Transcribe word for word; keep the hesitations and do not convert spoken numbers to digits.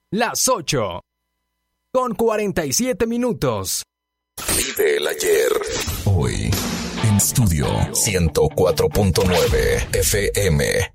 Las ocho, con cuarenta y siete minutos. Vive el ayer. Hoy, en Estudio ciento cuatro punto nueve F M.